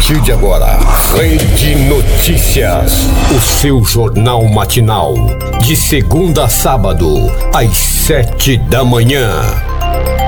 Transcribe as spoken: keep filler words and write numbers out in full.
partir de agora, Rede Notícias, o seu jornal matinal, de segunda a sábado, às sete da manhã.